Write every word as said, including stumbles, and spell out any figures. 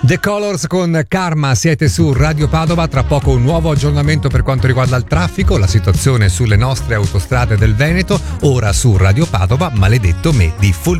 The Colors con Karma, siete su Radio Padova. Tra poco un nuovo aggiornamento per quanto riguarda il traffico, la situazione sulle nostre autostrade del Veneto. Ora su Radio Padova, Maledetto me di Full